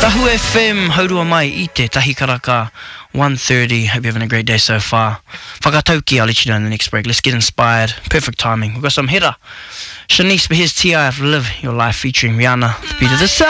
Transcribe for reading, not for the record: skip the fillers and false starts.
Tahu FM, haurua mai I te tahi karaka 1:30. Hope you're having a great day so far. Whakatauki, I'll let you know in the next break. Let's get inspired. Perfect timing. We've got some hera. Shanice, but here's T.I. of Live Your Life featuring Rihanna, the beat of the sound.